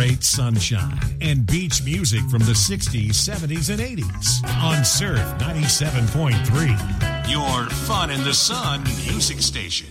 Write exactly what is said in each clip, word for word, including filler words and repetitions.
Celebrate sunshine and beach music from the sixties, seventies, and eighties on Surf ninety-seven point three, your fun in the sun music station.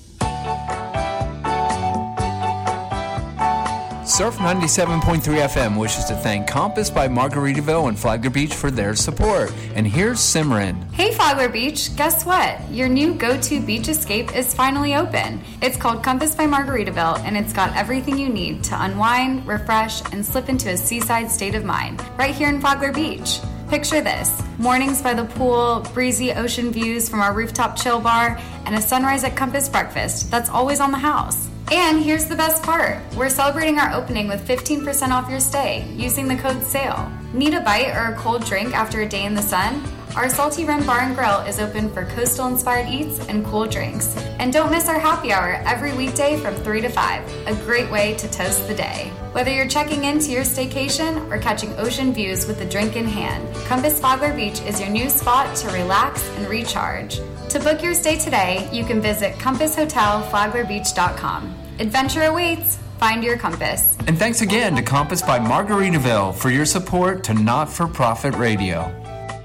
Surf ninety-seven point three F M wishes to thank Compass by Margaritaville and Flagler Beach for their support. And here's Simran. Hey Flagler Beach, guess what? Your new go-to beach escape is finally open. It's called Compass by Margaritaville, and it's got everything you need to unwind, refresh, and slip into a seaside state of mind right here in Flagler Beach. Picture this: mornings by the pool, breezy ocean views from our rooftop chill bar, and a sunrise at Compass breakfast that's always on the house. And here's the best part. We're celebrating our opening with fifteen percent off your stay using the code SALE. Need a bite or a cold drink after a day in the sun? Our Salty Run Bar and Grill is open for coastal-inspired eats and cool drinks. And don't miss our happy hour every weekday from three to five, a great way to toast the day. Whether you're checking into your staycation or catching ocean views with a drink in hand, Compass Flagler Beach is your new spot to relax and recharge. To book your stay today, you can visit compass hotel flagler beach dot com. Adventure awaits. Find your compass. And thanks again to Compass by Margaritaville for your support to Not-for-Profit Radio.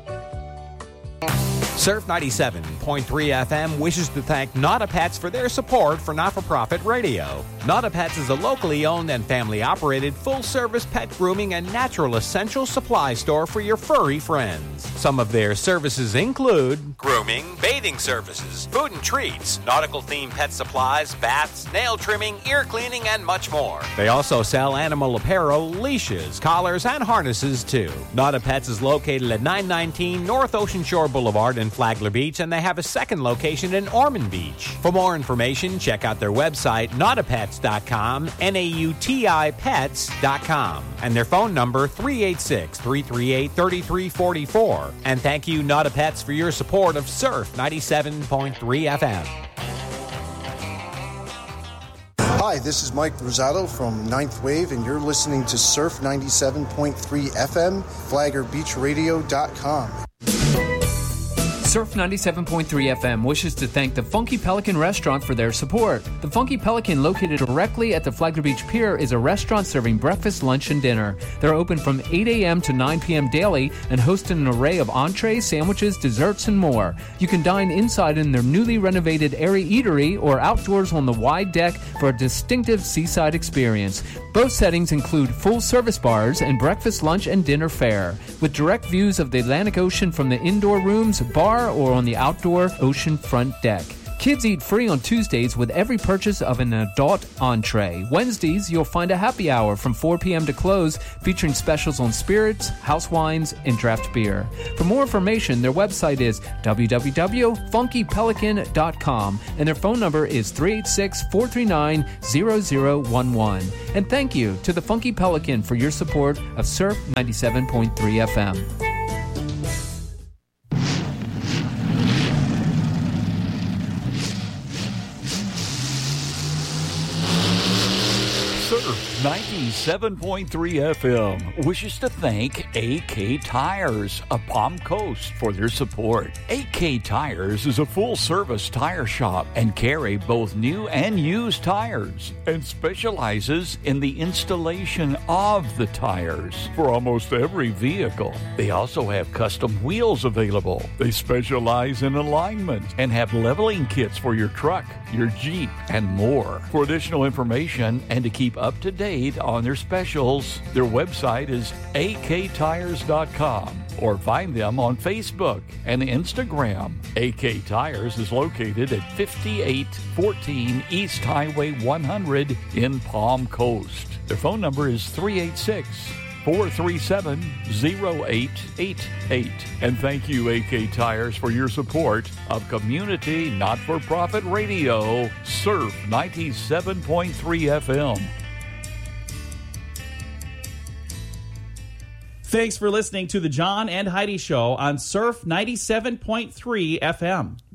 Surf ninety-seven point three F M wishes to thank Nada Pets for their support for Not-for-Profit Radio. Nada Pets is a locally owned and family-operated full-service pet grooming and natural essential supply store for your furry friends. Some of their services include grooming, bathing services, food and treats, nautical-themed pet supplies, baths, nail trimming, ear cleaning, and much more. They also sell animal apparel, leashes, collars, and harnesses, too. Nada Pets is located at nine nineteen North Ocean Shore Boulevard in Flagler Beach, and they have a second location in Ormond Beach. For more information, check out their website, nautipets dot com, N A U T I pets dot com, and their phone number, three eight six, three three eight, three three four four. And thank you, Nada Pets, for your support of Surf ninety-seven point three F M. Hi, this is Mike Rosato from Ninth Wave, and you're listening to Surf ninety-seven point three F M, flagler beach radio dot com. Surf ninety-seven point three F M wishes to thank the Funky Pelican Restaurant for their support. The Funky Pelican, located directly at the Flagler Beach Pier, is a restaurant serving breakfast, lunch, and dinner. They're open from eight a.m. to nine p.m. daily and host an array of entrees, sandwiches, desserts, and more. You can dine inside in their newly renovated airy eatery or outdoors on the wide deck for a distinctive seaside experience. Both settings include full-service bars and breakfast, lunch, and dinner fare, with direct views of the Atlantic Ocean from the indoor rooms, bar, or on the outdoor ocean front deck. Kids eat free on Tuesdays with every purchase of an adult entree. Wednesdays, you'll find a happy hour from four p.m. to close, featuring specials on spirits, house wines, and draft beer. For more information, their website is w w w dot funky pelican dot com, and their phone number is three eight six, four three nine, zero zero one one. And thank you to the Funky Pelican for your support of Surf ninety-seven point three F M. ninety-seven point three F M wishes to thank A K Tires of Palm Coast for their support. A K Tires is a full-service tire shop and carry both new and used tires and specializes in the installation of the tires for almost every vehicle. They also have custom wheels available. They specialize in alignment and have leveling kits for your truck, your Jeep, and more. For additional information and to keep up to date on their specials, their website is a k tires dot com or find them on Facebook and Instagram. A K Tires is located at fifty-eight fourteen East Highway one hundred in Palm Coast. Their phone number is three eight six, four three seven, zero eight eight eight. And thank you, A K Tires, for your support of community not-for-profit radio, Surf ninety-seven point three F M. Thanks for listening to the John and Heidi Show on Surf ninety-seven point three F M.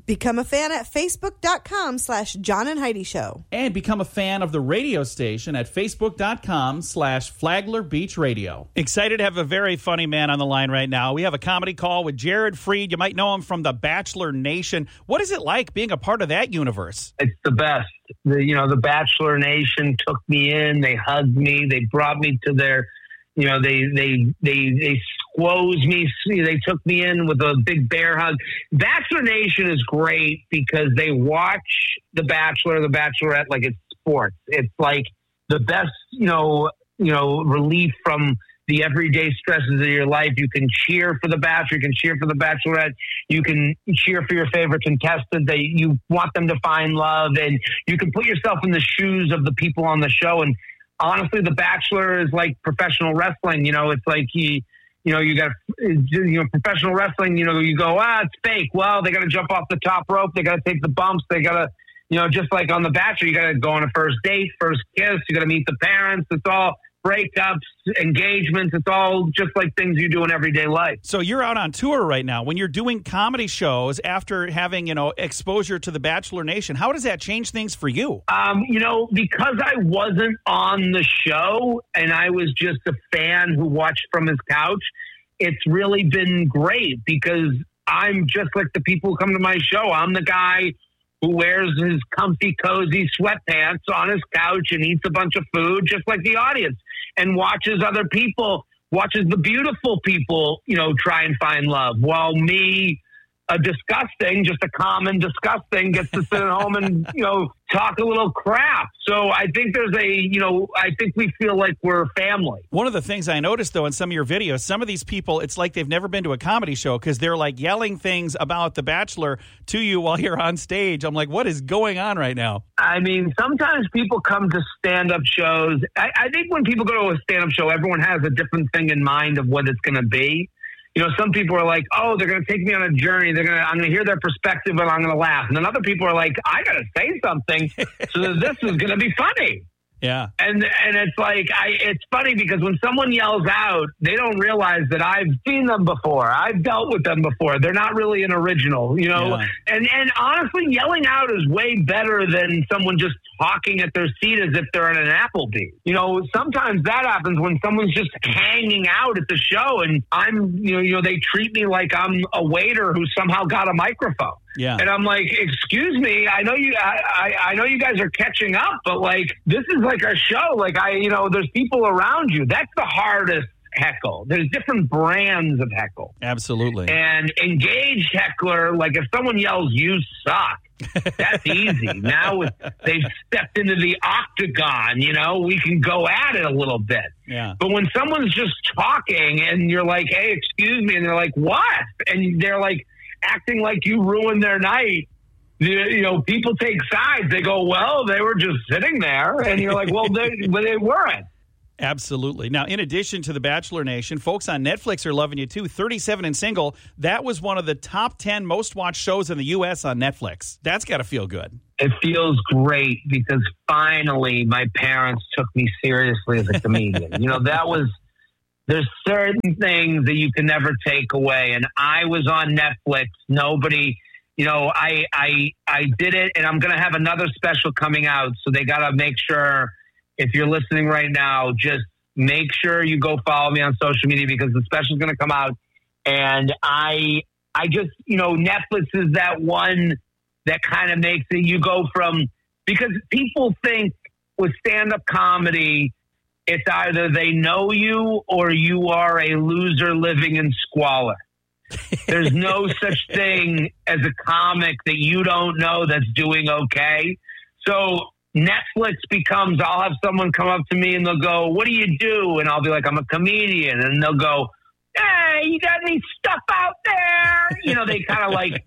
Become a fan at facebook.com slash John and Heidi Show. And become a fan of the radio station at facebook.com slash Flagler Beach Radio. Excited to have a very funny man on the line right now. We have a comedy call with Jared Freed. You might know him from the Bachelor Nation. What is it like being a part of that universe? It's the best. The, you know, the Bachelor Nation took me in. They hugged me. They brought me to their, you know, they, they, they, they squoze me. They took me in with a big bear hug. Bachelor Nation is great because they watch The Bachelor, The Bachelorette like it's sports. It's like the best, you know, you know, relief from the everyday stresses of your life. You can cheer for The Bachelor. You can cheer for The Bachelorette. You can cheer for your favorite contestant. That you want them to find love, and you can put yourself in the shoes of the people on the show. And honestly, The Bachelor is like professional wrestling. You know, it's like you, you know, you got, you know, professional wrestling, you know, you go, ah, it's fake. Well, they got to jump off the top rope. They got to take the bumps. They got to, you know, just like on The Bachelor, you got to go on a first date, first kiss. You got to meet the parents. It's all breakups, engagements. It's all just like things you do in everyday life. So you're out on tour right now. When you're doing comedy shows after having, you know, exposure to the Bachelor Nation, how does that change things for you? Um, you know, because I wasn't on the show and I was just a fan who watched from his couch, it's really been great because I'm just like the people who come to my show. I'm the guy who wears his comfy, cozy sweatpants on his couch and eats a bunch of food just like the audience and watches other people, watches the beautiful people, you know, try and find love. While me, a disgusting, just a common disgusting, gets to sit at home and, you know, talk a little crap. So I think there's a, you know, I think we feel like we're family. One of the things I noticed, though, in some of your videos, some of these people, it's like they've never been to a comedy show because they're like yelling things about The Bachelor to you while you're on stage. I'm like, what is going on right now? I mean, sometimes people come to stand-up shows. I, I think when people go to a stand-up show, everyone has a different thing in mind of what it's going to be. You know, some people are like, oh, they're going to take me on a journey. They're going to, I'm going to hear their perspective and I'm going to laugh. And then other people are like, I got to say something so that this is going to be funny. Yeah. And and it's like, I it's funny because when someone yells out, they don't realize that I've seen them before. I've dealt with them before. They're not really an original, you know. Yeah. And, and honestly, yelling out is way better than someone just talking at their seat as if they're at an Applebee's. You know, sometimes that happens when someone's just hanging out at the show and I'm, you know, you know, they treat me like I'm a waiter who somehow got a microphone. Yeah. And I'm like, excuse me, I know you, I, I, I know you guys are catching up, but like, this is like a show. Like I, you know, there's people around you. That's the hardest heckle. There's different brands of heckle. Absolutely. And engaged heckler, like if someone yells, you suck, that's easy. Now they've stepped into the octagon, you know, we can go at it a little bit. Yeah. But when someone's just talking and you're like, hey, excuse me, and they're like, what? And they're like, acting like you ruined their night. You know, people take sides. They go, well, they were just sitting there. And you're like, well, they, but they weren't. Absolutely. Now, in addition to The Bachelor Nation, folks on Netflix are loving you too. thirty-seven and Single, that was one of the top ten most watched shows in the U S on Netflix. That's got to feel good. It feels great because finally my parents took me seriously as a comedian. You know, that was... There's certain things that you can never take away. And I was on Netflix. Nobody, you know, I I I did it, and I'm going to have another special coming out. So they got to make sure, if you're listening right now, just make sure you go follow me on social media because the special is going to come out. And I I just, you know, Netflix is that one that kind of makes it, you go from, because people think with stand-up comedy, it's either they know you or you are a loser living in squalor. There's no such thing as a comic that you don't know that's doing okay. So Netflix becomes, I'll have someone come up to me and they'll go, what do you do? And I'll be like, I'm a comedian. And they'll go, hey, you got any stuff out there? You know, they kind of like,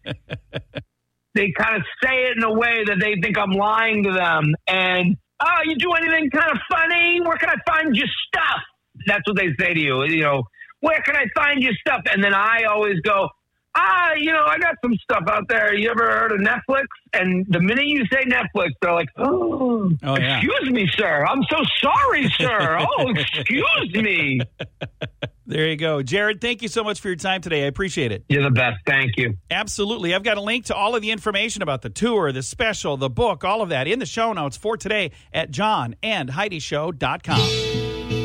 they kind of say it in a way that they think I'm lying to them. And, oh, you do anything kind of funny? Where can I find your stuff? That's what they say to you. You know, where can I find your stuff? And then I always go, ah, you know, I got some stuff out there. You ever heard of Netflix? And the minute you say Netflix, they're like, oh, oh yeah. excuse me, sir. I'm so sorry, sir. Oh, excuse me. There you go. Jared, thank you so much for your time today. I appreciate it. You're the best. Thank you. Absolutely. I've got a link to all of the information about the tour, the special, the book, all of that in the show notes for today at john and heidi show dot com.